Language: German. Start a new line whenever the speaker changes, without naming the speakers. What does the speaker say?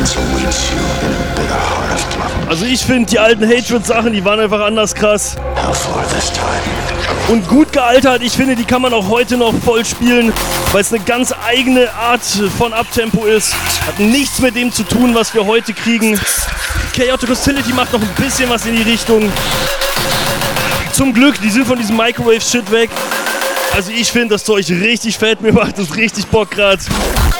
Also ich finde, die alten Hatred-Sachen, die waren einfach anders krass. Und gut gealtert, ich finde, die kann man auch heute noch voll spielen, weil es eine ganz eigene Art von Uptempo ist. Hat nichts mit dem zu tun, was wir heute kriegen. Chaotic Hostility macht noch ein bisschen was in die Richtung. Zum Glück, die sind von diesem Microwave-Shit weg. Also ich finde das Zeug richtig fett, mir macht das richtig Bock gerade.